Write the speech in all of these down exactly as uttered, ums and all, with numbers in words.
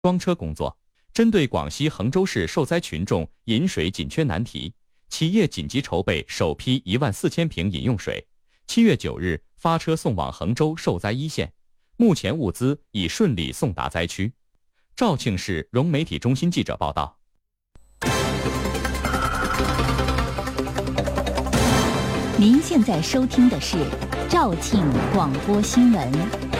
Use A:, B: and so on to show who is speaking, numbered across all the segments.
A: 装车工作。针对广西衡州市受灾群众饮水紧缺难题，企业紧急筹备首批一万四千瓶饮用水，七月九日发车送往衡州受灾一线，目前物资已顺利送达灾区。肇庆市融媒体中心记者报道。
B: 您现在收听的是肇庆广播新闻。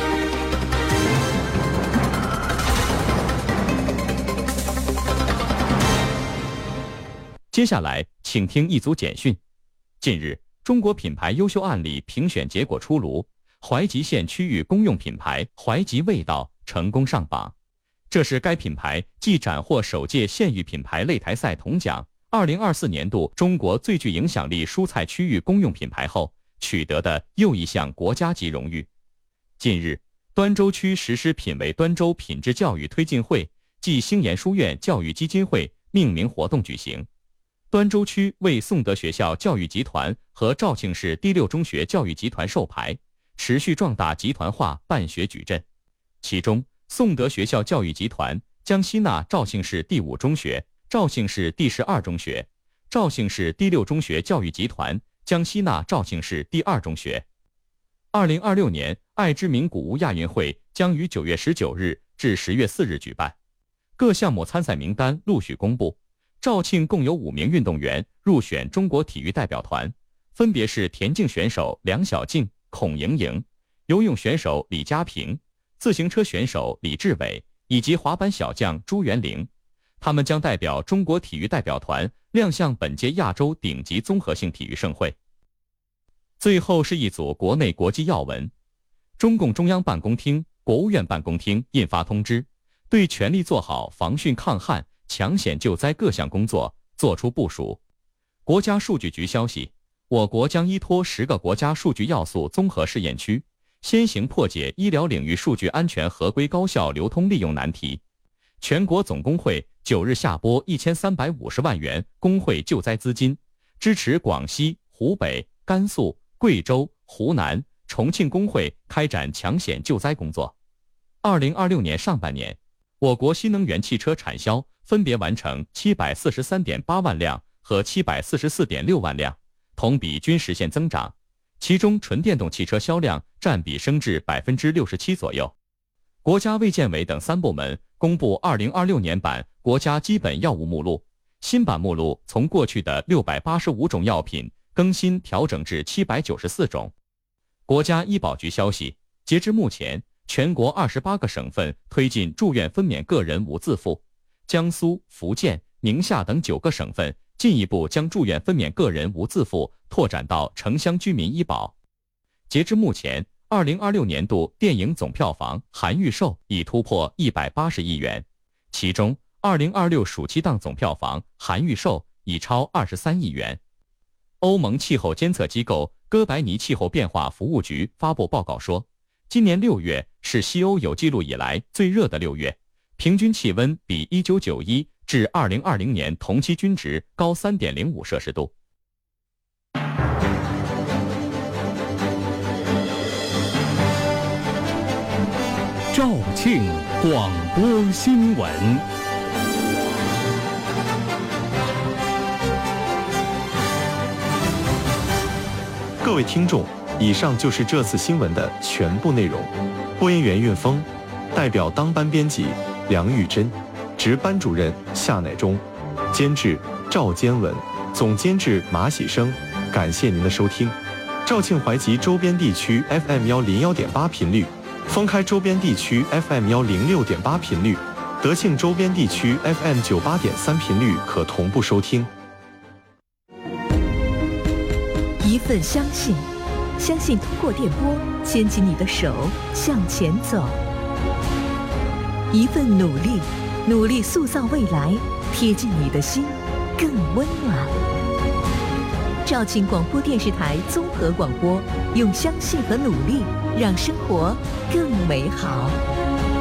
A: 接下来，请听一组简讯。近日，中国品牌优秀案例评选结果出炉，怀集县区域公用品牌怀集味道成功上榜。这是该品牌继斩获首届县域品牌擂台赛铜奖、二零二四年度中国最具影响力蔬菜区域公用品牌后取得的又一项国家级荣誉。近日，端州区实施品为端州品质教育推进会暨星岩书院教育基金会命名活动举行。端州区为颂德学校教育集团和肇庆市第六中学教育集团授牌，持续壮大集团化办学矩阵。其中，颂德学校教育集团将吸纳肇庆市第五中学、肇庆市第十二中学；肇庆市第六中学教育集团将吸纳肇庆市第二中学。二零二六年爱之名古屋亚运会将于九月十九日至十月四日举办，各项目参赛名单陆续公布。肇庆共有五名运动员入选中国体育代表团，分别是田径选手梁晓静、孔莹莹，游泳选手李佳平，自行车选手李志伟以及滑板小将朱元玲。他们将代表中国体育代表团亮相本届亚洲顶级综合性体育盛会。最后是一组国内国际要闻。中共中央办公厅、国务院办公厅印发通知，对全力做好防汛抗旱、抢险救灾各项工作作出部署。国家数据局消息，我国将依托十个国家数据要素综合试验区，先行破解医疗领域数据安全合规高效流通利用难题。全国总工会九日下拨一千三百五十万元工会救灾资金，支持广西、湖北、甘肃、贵州、湖南、重庆工会开展抢险救灾工作。二零二六年上半年，我国新能源汽车产销分别完成七百四十三点八万辆和七百四十四点六万辆，同比均实现增长，其中纯电动汽车销量占比升至百分之六十七左右。国家卫健委等三部门公布二零二六年版国家基本药物目录，新版目录从过去的六百八十五种药品更新调整至七百九十四种。国家医保局消息，截至目前，全国二十八个省份推进住院分娩个人无自付，江苏、福建、宁夏等九个省份进一步将住院分娩个人无自付拓展到城乡居民医保。截至目前，二零二六年度电影总票房含预售已突破一百八十亿元，其中二零二六暑期档总票房含预售已超二十三亿元。欧盟气候监测机构哥白尼气候变化服务局发布报告说，今年六月是西欧有记录以来最热的六月，平均气温比一九九一至二零二零年同期均值高 三点零五摄氏度。
C: 肇庆广播新闻。
D: 各位听众，以上就是这次新闻的全部内容。播音员运峰，代表当班编辑梁玉珍，值班主任夏乃忠，监制赵坚文，总监制马喜生。感谢您的收听。肇庆怀集周边地区 F M 幺零幺点八频率，封开周边地区 F M 幺零六点八频率，德庆周边地区 F M 九八点三频率可同步收听。
E: 一份相信，相信通过电波牵起你的手向前走；一份努力，努力塑造未来，贴近你的心，更温暖。肇庆广播电视台综合广播，用相信和努力，让生活更美好。